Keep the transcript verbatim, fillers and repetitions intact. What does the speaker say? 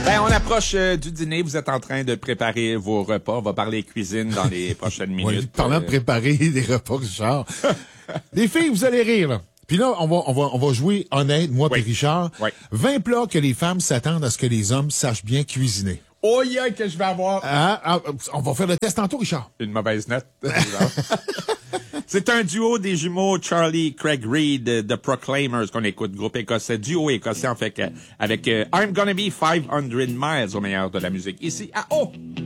Ben, on approche euh, du dîner. Vous êtes en train de préparer vos repas. On va parler cuisine dans les prochaines minutes. Oui, parlant de préparer des repas, Richard. Les filles, vous allez rire, là. Puis là, on va, on va, on va jouer honnête, moi Oui. et Richard. Oui. vingt plats que les femmes s'attendent à ce que les hommes sachent bien cuisiner. Oh, yeah, que je vais avoir Ah, ah, on va faire le test tantôt, Richard. une mauvaise note. C'est un duo des jumeaux Charlie Craig Reid de The Proclaimers qu'on écoute, groupe écossais, duo écossais en fait, avec euh, I'm Gonna Be five hundred miles au meilleur de la musique. Ici à O.